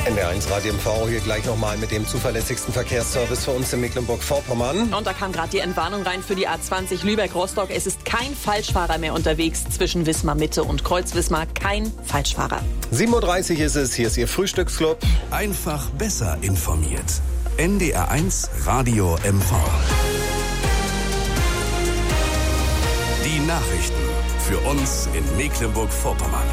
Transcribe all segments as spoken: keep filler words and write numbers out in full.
N D R eins Radio M V hier gleich nochmal mit dem zuverlässigsten Verkehrsservice für uns in Mecklenburg-Vorpommern. Und da kam gerade die Entwarnung rein für die A zwanzig Lübeck-Rostock. Es ist kein Falschfahrer mehr unterwegs zwischen Wismar-Mitte und Kreuz-Wismar. Kein Falschfahrer. sieben Uhr dreißig ist es, hier ist Ihr Frühstücksclub. Einfach besser informiert. N D R eins Radio M V. Die Nachrichten für uns in Mecklenburg-Vorpommern.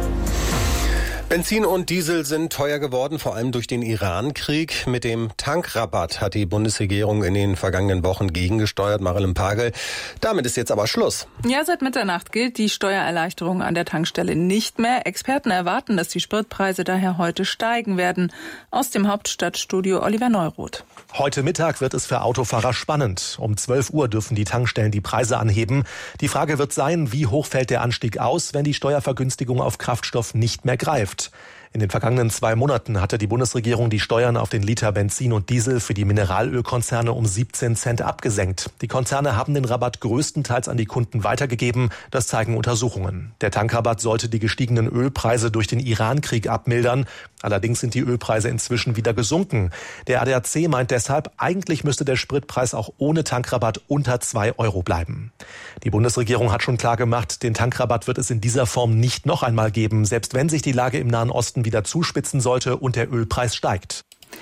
Benzin und Diesel sind teuer geworden, vor allem durch den Iran-Krieg. Mit dem Tankrabatt hat die Bundesregierung in den vergangenen Wochen gegengesteuert. Marilyn Pagel, damit ist jetzt aber Schluss. Ja, seit Mitternacht gilt die Steuererleichterung an der Tankstelle nicht mehr. Experten erwarten, dass die Spritpreise daher heute steigen werden. Aus dem Hauptstadtstudio Oliver Neuroth. Heute Mittag wird es für Autofahrer spannend. Um zwölf Uhr dürfen die Tankstellen die Preise anheben. Die Frage wird sein, wie hoch fällt der Anstieg aus, wenn die Steuervergünstigung auf Kraftstoff nicht mehr greift. In den vergangenen zwei Monaten hatte die Bundesregierung die Steuern auf den Liter Benzin und Diesel für die Mineralölkonzerne um siebzehn Cent abgesenkt. Die Konzerne haben den Rabatt größtenteils an die Kunden weitergegeben. Das zeigen Untersuchungen. Der Tankrabatt sollte die gestiegenen Ölpreise durch den Iran-Krieg abmildern. Allerdings sind die Ölpreise inzwischen wieder gesunken. Der A D A C meint deshalb, eigentlich müsste der Spritpreis auch ohne Tankrabatt unter zwei Euro bleiben. Die Bundesregierung hat schon klargemacht, den Tankrabatt wird es in dieser Form nicht noch einmal geben, selbst wenn sich die Lage im Nahen Osten wieder zuspitzen sollte und der Ölpreis steigt.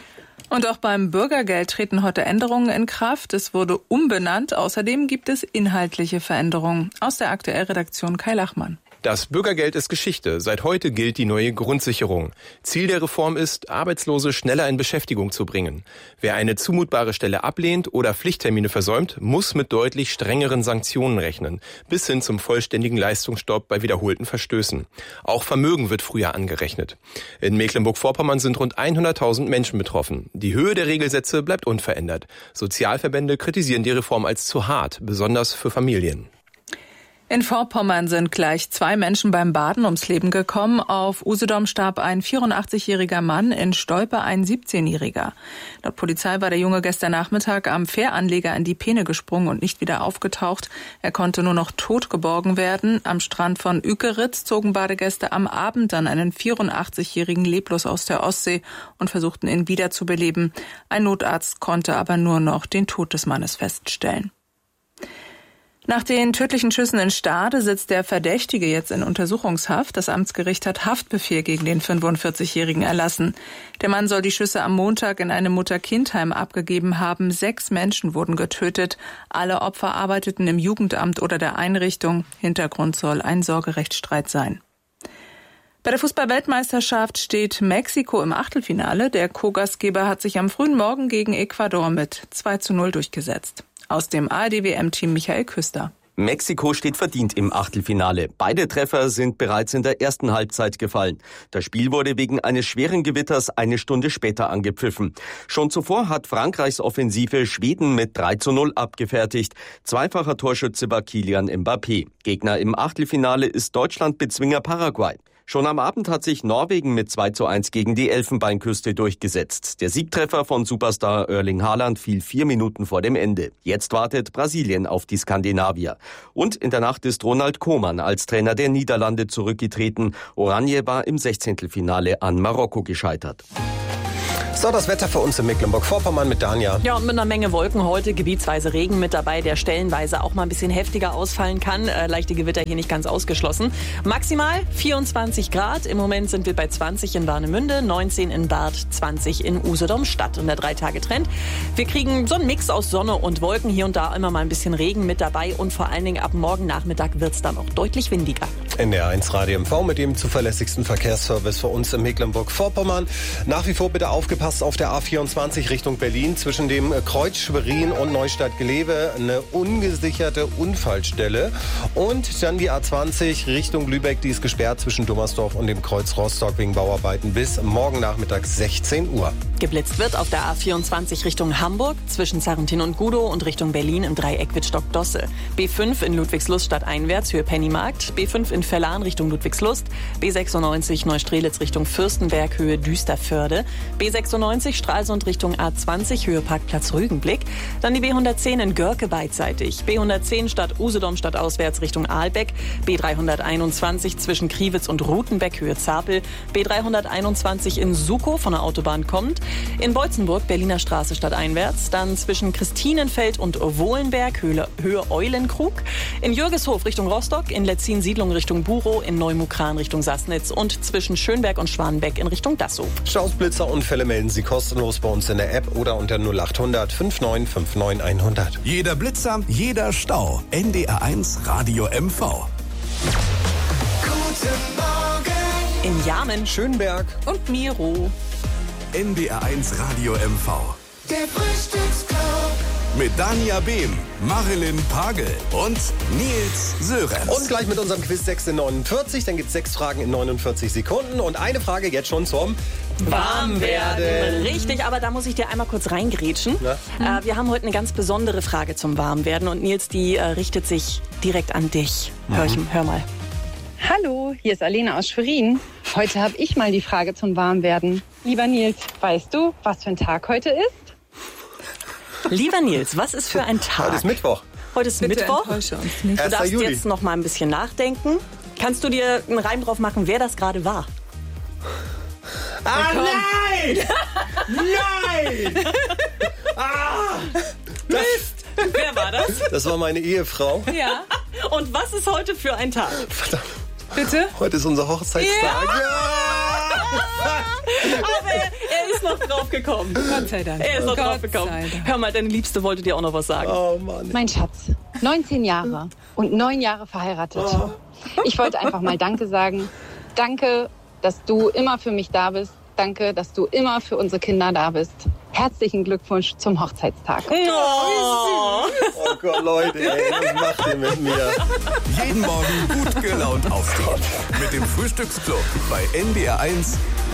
Und auch beim Bürgergeld treten heute Änderungen in Kraft. Es wurde umbenannt. Außerdem gibt es inhaltliche Veränderungen. Aus der Aktuell Redaktion Kai Lachmann. Das Bürgergeld ist Geschichte. Seit heute gilt die neue Grundsicherung. Ziel der Reform ist, Arbeitslose schneller in Beschäftigung zu bringen. Wer eine zumutbare Stelle ablehnt oder Pflichttermine versäumt, muss mit deutlich strengeren Sanktionen rechnen, bis hin zum vollständigen Leistungsstopp bei wiederholten Verstößen. Auch Vermögen wird früher angerechnet. In Mecklenburg-Vorpommern sind rund hunderttausend Menschen betroffen. Die Höhe der Regelsätze bleibt unverändert. Sozialverbände kritisieren die Reform als zu hart, besonders für Familien. In Vorpommern sind gleich zwei Menschen beim Baden ums Leben gekommen. Auf Usedom starb ein vierundachtzigjähriger Mann, in Stolpe ein siebzehnjähriger. Laut Polizei war der Junge gestern Nachmittag am Fähranleger in die Peene gesprungen und nicht wieder aufgetaucht. Er konnte nur noch tot geborgen werden. Am Strand von Ükeritz zogen Badegäste am Abend dann einen vierundachtzigjährigen leblos aus der Ostsee und versuchten ihn wiederzubeleben. Ein Notarzt konnte aber nur noch den Tod des Mannes feststellen. Nach den tödlichen Schüssen in Stade sitzt der Verdächtige jetzt in Untersuchungshaft. Das Amtsgericht hat Haftbefehl gegen den fünfundvierzigjährigen erlassen. Der Mann soll die Schüsse am Montag in einem Mutter-Kind-Heim abgegeben haben. Sechs Menschen wurden getötet. Alle Opfer arbeiteten im Jugendamt oder der Einrichtung. Hintergrund soll ein Sorgerechtsstreit sein. Bei der Fußball-Weltmeisterschaft steht Mexiko im Achtelfinale. Der Co-Gastgeber hat sich am frühen Morgen gegen Ecuador mit zwei zu null durchgesetzt. Aus dem A R D W M-Team Michael Küster. Mexiko steht verdient im Achtelfinale. Beide Treffer sind bereits in der ersten Halbzeit gefallen. Das Spiel wurde wegen eines schweren Gewitters eine Stunde später angepfiffen. Schon zuvor hat Frankreichs Offensive Schweden mit drei zu null abgefertigt. Zweifacher Torschütze war Kylian Mbappé. Gegner im Achtelfinale ist Deutschland-Bezwinger Paraguay. Schon am Abend hat sich Norwegen mit zwei zu eins gegen die Elfenbeinküste durchgesetzt. Der Siegtreffer von Superstar Erling Haaland fiel vier Minuten vor dem Ende. Jetzt wartet Brasilien auf die Skandinavier. Und in der Nacht ist Ronald Koeman als Trainer der Niederlande zurückgetreten. Oranje war im Sechzehntelfinale an Marokko gescheitert. So, das Wetter für uns in Mecklenburg-Vorpommern mit Danja. Ja, und mit einer Menge Wolken heute, gebietsweise Regen mit dabei, der stellenweise auch mal ein bisschen heftiger ausfallen kann. Äh, leichte Gewitter hier nicht ganz ausgeschlossen. Maximal vierundzwanzig Grad. Im Moment sind wir bei zwanzig in Warnemünde, neunzehn in Barth, zwanzig in Usedom-Stadt. Und der Drei-Tage-Trend. Wir kriegen so einen Mix aus Sonne und Wolken. Hier und da immer mal ein bisschen Regen mit dabei. Und vor allen Dingen ab morgen Nachmittag wird es dann auch deutlich windiger. N D R eins Radio M V mit dem zuverlässigsten Verkehrsservice für uns in Mecklenburg-Vorpommern. Nach wie vor bitte aufgepasst auf der A vierundzwanzig Richtung Berlin. Zwischen dem Kreuz Schwerin und Neustadt-Glewe eine ungesicherte Unfallstelle. Und dann die A zwanzig Richtung Lübeck, die ist gesperrt zwischen Dummersdorf und dem Kreuz Rostock wegen Bauarbeiten bis morgen Nachmittag sechzehn Uhr. Geblitzt wird auf der A vierundzwanzig Richtung Hamburg, zwischen Sarrentin und Gudow und Richtung Berlin im Dreieck Wittstock-Dosse. B fünf in Ludwigslust stadteinwärts, Höhe Pennymarkt. B fünf in Vellan Richtung Ludwigslust. B sechsundneunzig Neustrelitz Richtung Fürstenberg, Höhe Düsterförde. B sechsundneunzig Stralsund Richtung A zwanzig, Höhe Parkplatz Rügenblick. Dann die B hundertzehn in Görke beidseitig. B hundertzehn Stadt Usedom stadtauswärts Richtung Ahlbeck. B dreihunderteinundzwanzig zwischen Kriwitz und Rutenbeck, Höhe Zapel. B dreihunderteinundzwanzig in Sukow von der Autobahn kommt. In Beutzenburg Berliner Straße stadteinwärts. Dann zwischen Christinenfeld und Wohlenberg, Höhe, Höhe Eulenkrug. In Jürgeshof Richtung Rostock. In Letzin Siedlung Richtung Burow. In Neumukran Richtung Sassnitz. Und zwischen Schönberg und Schwanenbeck in Richtung Dassow. Staus, Blitzer und Fälle melden Sie kostenlos bei uns in der App oder unter null acht hundert fünfundneunzig neunundfünfzig hundert. Jeder Blitzer, jeder Stau. N D R eins Radio M V. Guten Morgen In Jamen Schönberg und Miro. N D R eins Radio M V. Der Frühstücksclub Mit Dania Behm, Marilyn Pagel und Nils Sörenz. und gleich mit unserem Quiz sechs in neunundvierzig. Dann gibt es sechs Fragen in neunundvierzig Sekunden und eine Frage jetzt schon zum Warmwerden. Richtig, aber da muss ich dir einmal kurz reingrätschen. Ja. Äh, wir haben heute eine ganz besondere Frage zum Warmwerden und Nils, die äh, richtet sich direkt an dich. Hör, ich, hör mal. Hallo, hier ist Alena aus Schwerin. Heute habe ich mal die Frage zum Warmwerden. Lieber Nils, weißt du, was für ein Tag heute ist? Lieber Nils, was ist für ein Tag? Heute ist Mittwoch. Heute ist Bitte Mittwoch. enttäusche uns nicht. Du erster darfst Juli. jetzt noch mal ein bisschen nachdenken. Kannst du dir einen Reim drauf machen, wer das gerade war? Ah, nein! Nein! Ah! Mist! Wer war das? Das war meine Ehefrau. Ja. Und was ist heute für ein Tag? Verdammt, Bitte? heute ist unser Hochzeitstag. Ja! Aber er, er ist noch drauf gekommen. Gott sei Dank. Er ist noch Gott drauf gekommen. sei Dank. Hör mal, deine Liebste wollte dir auch noch was sagen. Oh Mann. Mein Schatz, neunzehn Jahre und neun Jahre verheiratet. Ich wollte einfach mal Danke sagen. Danke, dass du immer für mich da bist. Danke, dass du immer für unsere Kinder da bist. Herzlichen Glückwunsch zum Hochzeitstag. Oh. Oh Gott, Leute, ey, was macht ihr mit mir? Jeden Morgen gut gelaunt aufstehen. Mit dem Frühstücksclub bei N D R eins